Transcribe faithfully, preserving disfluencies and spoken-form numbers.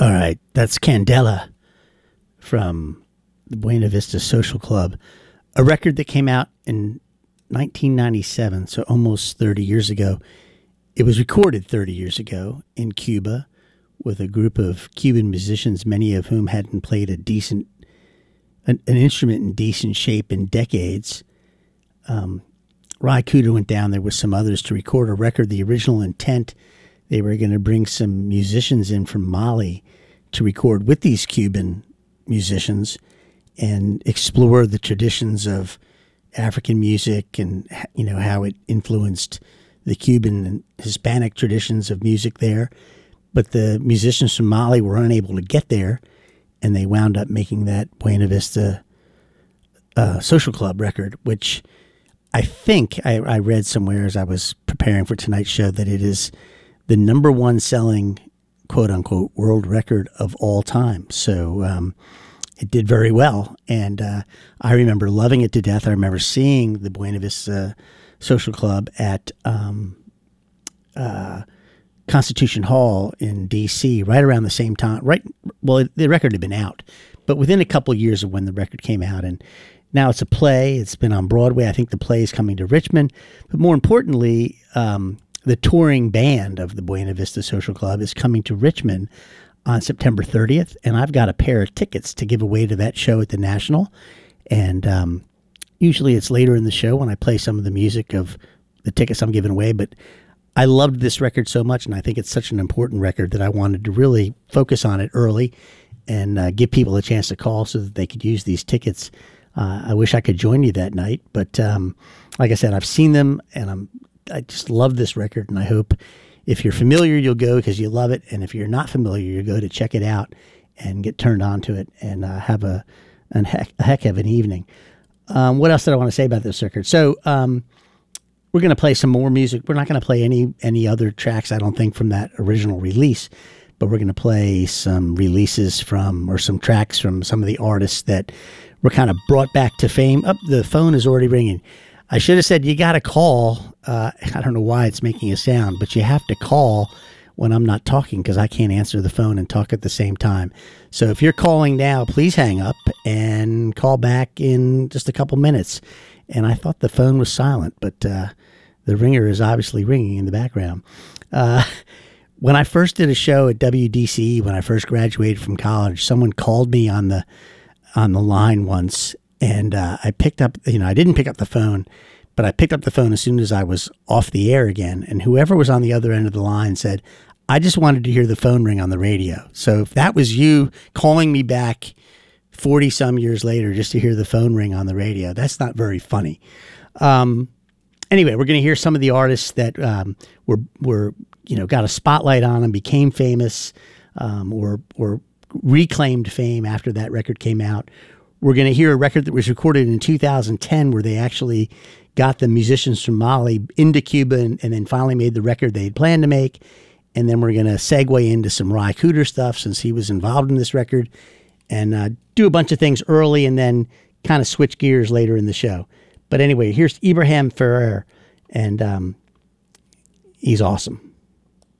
All right, that's Candela from the Buena Vista Social Club, a record that came out in nineteen ninety-seven, so almost thirty years ago. It was recorded thirty years ago in Cuba with a group of Cuban musicians, many of whom hadn't played a decent, an, an instrument in decent shape in decades. Um, Ry Cooder went down there with some others to record a record. The original intent, they were going to bring some musicians in from Mali to record with these Cuban musicians and explore the traditions of African music and, you know, how it influenced the Cuban and Hispanic traditions of music there. But the musicians from Mali were unable to get there, and they wound up making that Buena Vista uh, Social Club record, which I think I, I read somewhere as I was preparing for tonight's show that it is the number one selling, quote unquote, world record of all time. So um, it did very well. And uh, I remember loving it to death. I remember seeing the Buena Vista Social Club at um, uh, Constitution Hall in D C right around the same time. Right, well, it, the record had been out, but within a couple of years of when the record came out. And now it's a play. It's been on Broadway. I think the play is coming to Richmond. But more importantly, um, the touring band of the Buena Vista Social Club is coming to Richmond on September thirtieth. And I've got a pair of tickets to give away to that show at the National. And um, usually it's later in the show when I play some of the music of the tickets I'm giving away. But I loved this record so much, and I think it's such an important record that I wanted to really focus on it early and uh, give people a chance to call so that they could use these tickets. Uh, I wish I could join you that night, but um, like I said, I've seen them, and I'm I just love this record, and I hope if you're familiar, you'll go because you love it, and if you're not familiar, you'll go to check it out and get turned on to it and uh, have a, a, heck, a heck of an evening. Um, what else did I want to say about this record? So um, we're going to play some more music. We're not going to play any any other tracks, I don't think, from that original release, but we're going to play some releases from, or some tracks from some of the artists that were kind of brought back to fame. Up, oh, the phone is already ringing. I should have said you got to call. Uh, I don't know why it's making a sound, but you have to call when I'm not talking because I can't answer the phone and talk at the same time. So if you're calling now, please hang up and call back in just a couple minutes. And I thought the phone was silent, but uh, the ringer is obviously ringing in the background. Uh, when I first did a show at W D C E, when I first graduated from college, someone called me on the on the line once, and uh, I picked up, you know, I didn't pick up the phone, but I picked up the phone as soon as I was off the air again, and whoever was on the other end of the line said, I just wanted to hear the phone ring on the radio. So if that was you calling me back forty some years later just to hear the phone ring on the radio, that's not very funny. Um, anyway, we're going to hear some of the artists that um, were, were, you know, got a spotlight on them, became famous, um, or, or reclaimed fame after that record came out. We're going to hear a record that was recorded in two thousand ten where they actually got the musicians from Mali into Cuba and, and then finally made the record they had planned to make. And then we're going to segue into some Ry Cooder stuff since he was involved in this record, and uh, do a bunch of things early and then kind of switch gears later in the show. But anyway, here's Ibrahim Ferrer, and um, he's awesome.